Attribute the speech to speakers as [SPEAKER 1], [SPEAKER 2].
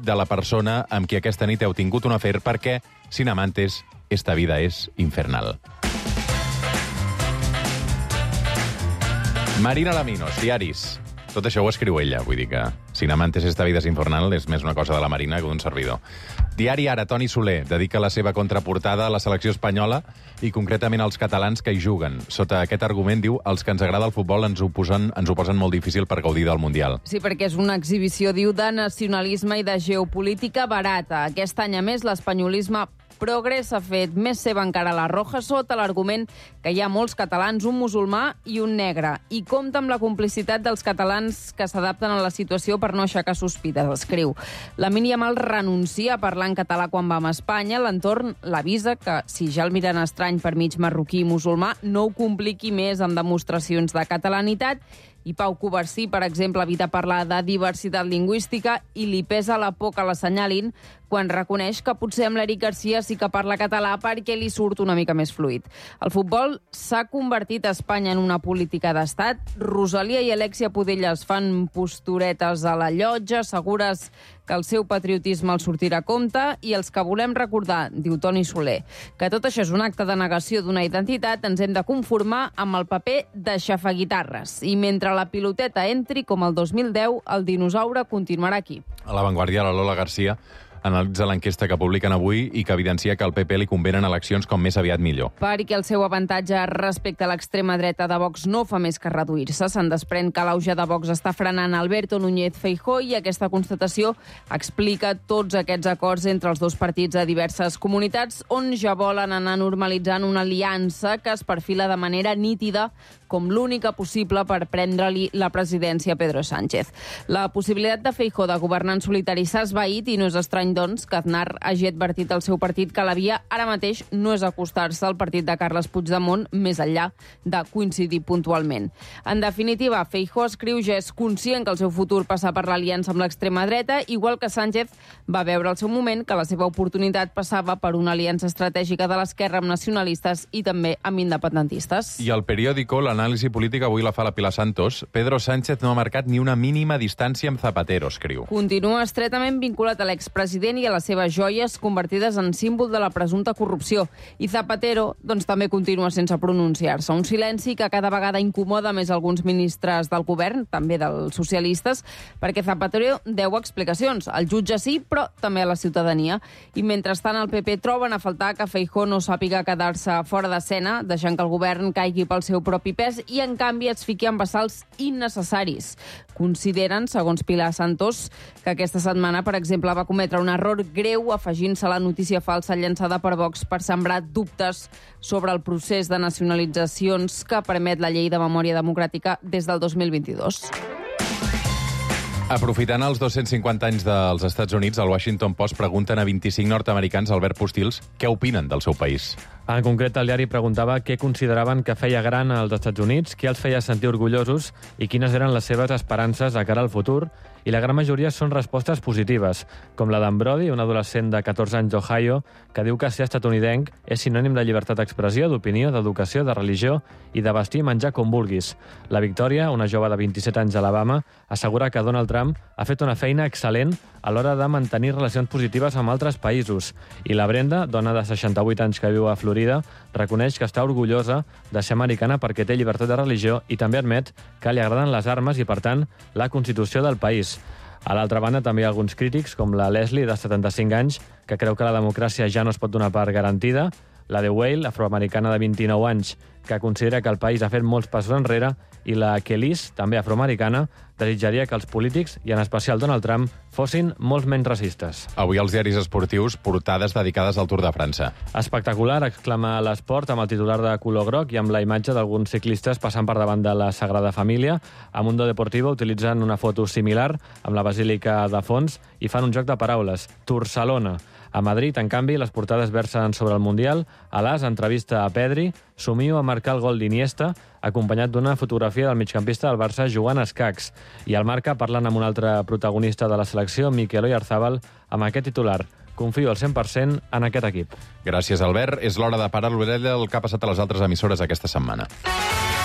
[SPEAKER 1] de la persona amb qui aquesta nit heu tingut un afer, perquè, sin amantes, esta vida és infernal. Marina Laminos, diaris. Tot això ho escriu ella, vull dir que sin amantes esta vida és infernal és més una cosa de la Marina que d'un servidor. Diari Ara, Toni Soler dedica la seva contraportada a la selecció espanyola i concretament als catalans que hi juguen. Sota aquest argument, diu, els que ens agrada el futbol ens ho posen molt difícil per gaudir del Mundial.
[SPEAKER 2] Sí, perquè és una exhibició, diu, de nacionalisme i de geopolítica barata. Aquest any, a més, l'espanyolisme progrés ha fet més seva encara la Roja sota l'argument que hi ha molts catalans, un musulmà i un negre, i compta amb la complicitat dels catalans que s'adapten a la situació per no aixecar sospites, escriu. La Yamal renuncia a parlar en català quan va a Espanya, l'entorn l'avisa que si ja el miren estrany per mig marroquí i musulmà, no ho compliqui més amb demostracions de catalanitat. I Pau Covarsí, per exemple, evita parlar de diversitat lingüística i li pesa la por que l'assenyalin quan reconeix que potser amb l'Eric Garcia sí que parla català perquè li surt una mica més fluid. El futbol s'ha convertit a Espanya en una política d'estat. Rosalia i Alexia Pudellas fan posturetes a la llotja, segures que el seu patriotisme els sortirà a compte, i els que volem recordar, diu Toni Soler, que tot això és un acte de negació d'una identitat, ens hem de conformar amb el paper de xafaguitarres. I mentre la piloteta entri, com el 2010, el dinosaure continuarà aquí.
[SPEAKER 1] A La Vanguardia, la Lola Garcia analitza l'enquesta que publiquen avui i que evidencia que al PP li convenen eleccions com més aviat millor.
[SPEAKER 2] Perquè el seu avantatge respecte a l'extrema dreta de Vox no fa més que reduir-se. Se'n desprèn que l'auge de Vox està frenant Alberto Núñez Feijóo i aquesta constatació explica tots aquests acords entre els dos partits a diverses comunitats on ja volen anar normalitzant una aliança que es perfila de manera nítida com l'única possible per prendre-li la presidència a Pedro Sánchez. La possibilitat de Feijóo de governar en solitari s'ha esvaït i no és estrany, doncs, que Aznar hagi advertit al seu partit que la via ara mateix no és acostar-se al partit de Carles Puigdemont més enllà de coincidir puntualment. En definitiva, Feijóo, escriu, ja és conscient que el seu futur passa per l'aliança amb l'extrema dreta, igual que Sánchez va veure al seu moment que la seva oportunitat passava per una aliança estratègica de l'esquerra amb nacionalistes i també amb independentistes.
[SPEAKER 1] I al periòdico, l'anàlisi política avui la fa la Pilar Santos. Pedro Sánchez no ha marcat ni una mínima distància amb Zapatero, escriu.
[SPEAKER 2] Continua estretament vinculat a l'expresident i a les seves joies convertides en símbol de la presumpta corrupció. I Zapatero, doncs, també continua sense pronunciar-se. Un silenci que cada vegada incomoda més alguns ministres del govern, també dels socialistes, perquè Zapatero deu explicacions. El jutge sí, però també a la ciutadania. I mentrestant el PP troben a faltar que Feijóo no sàpiga quedar-se fora d'escena, deixant que el govern caigui pel seu propi pes i, en canvi, es fiqui en bassals innecessaris. Consideren, segons Pilar Santos, que aquesta setmana, per exemple, va cometre un error greu afegint-se a la notícia falsa llançada per Vox per sembrar dubtes sobre el procés de nacionalitzacions que permet la llei de memòria democràtica des del 2022.
[SPEAKER 1] Aprofitant els 250 anys dels Estats Units, el Washington Post pregunten a 25 nord-americans, Albert Postils, què opinen del seu país.
[SPEAKER 3] En concret, el diari preguntava què consideraven que feia gran als Estats Units, què els feia sentir orgullosos i quines eren les seves esperances de cara al futur, i la gran majoria són respostes positives, com la d'en Brody, un adolescent de 14 anys d'Ohio, que diu que ser estatunidenc és sinònim de llibertat d'expressió, d'opinió, d'educació, de religió i de vestir i menjar com vulguis. La Victòria, una jove de 27 anys d'Alabama, assegura que Donald Trump ha fet una feina excel·lent a l'hora de mantenir relacions positives amb altres països. I la Brenda, dona de 68 anys que viu a Florida, reconeix que està orgullosa de ser americana perquè té llibertat de religió i també admet que li agraden les armes i, per tant, la Constitució del país. A l'altra banda, també hi ha alguns crítics, com la Leslie, de 75 anys, que creu que la democràcia ja no es pot donar per garantida, la de Whale, afroamericana de 29 anys, que considera que el país ha fet molts passos enrere, i la Kelis, també afroamericana, desitjaria que els polítics, i en especial Donald Trump, fossin molt menys racistes.
[SPEAKER 1] Avui als diaris esportius, portades dedicades al Tour de França.
[SPEAKER 3] Espectacular, exclama l'Esport, amb el titular de color groc i amb la imatge d'alguns ciclistes passant per davant de la Sagrada Família. A Mundo Deportivo utilitzen una foto similar, amb la basílica de fons, i fan un joc de paraules, Toursalona. A Madrid, en canvi, les portades versen sobre el Mundial. A l'As, entrevista a Pedri, somio a marcar el gol d'Iniesta, acompanyat d'una fotografia del migcampista del Barça jugant a escacs. I al Marca parlen amb un altre protagonista de la selecció, Mikel Oyarzabal, amb aquest titular: confio al 100% en aquest equip.
[SPEAKER 1] Gràcies, Albert. És l'hora de parar l'orella del que ha passat a les altres emissores aquesta setmana.